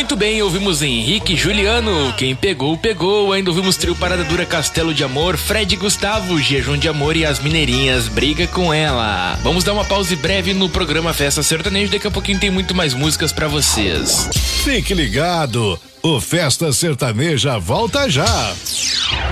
Muito bem, ouvimos Henrique e Juliano, Quem Pegou, Pegou. Ainda ouvimos Trio Parada Dura, Castelo de Amor, Fred e Gustavo, Jejum de Amor e As Mineirinhas, Briga com Ela. Vamos dar uma pausa breve no programa Festa Sertaneja, daqui a pouquinho tem muito mais músicas pra vocês. Fique ligado, o Festa Sertaneja volta já.